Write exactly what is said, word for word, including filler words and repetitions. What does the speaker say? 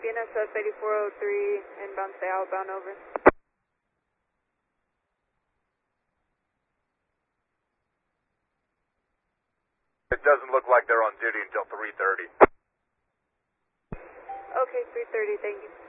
B N S S eighty-four oh three, inbound to outbound, over. It doesn't look like they're on duty until three thirty. Okay, three thirty, thank you.